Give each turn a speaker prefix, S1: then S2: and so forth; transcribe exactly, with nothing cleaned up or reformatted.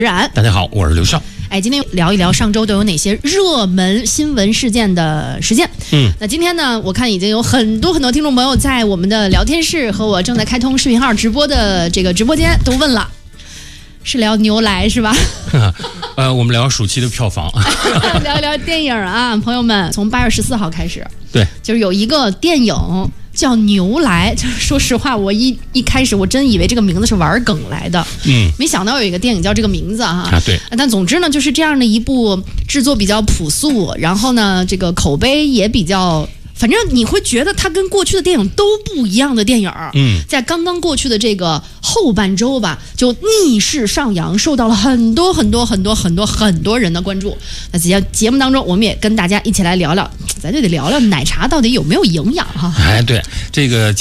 S1: 然，
S2: 大家好，我是刘笑。
S1: 哎，今天聊一聊上周都有哪些热门新闻事件的实践。嗯，那今天呢，我看已经有很多很多听众朋友在我们的聊天室和我正在开通视频号直播的这个直播间都问了，是聊牛来是吧？
S2: 呃，我们聊暑期的票房，
S1: 聊一聊电影啊，朋友们，从八月十四号开始，
S2: 对，
S1: 就是有一个电影叫牛来。说实话，我一一开始我真以为这个名字是玩梗来的，嗯，没想到有一个电影叫这个名字哈。
S2: 啊，对。
S1: 但总之呢，就是这样的一部制作比较朴素，然后呢，这个口碑也比较。反正你会觉得它跟过去的电影都不一样的电影，嗯，在刚刚过去的这个后半周吧，就逆势上扬，受到了很多很多很多很多很多人的关注。那节节目当中，我们也跟大家一起来聊聊，咱就得聊聊奶茶到底有没有营养哈。
S2: 哎，对这个。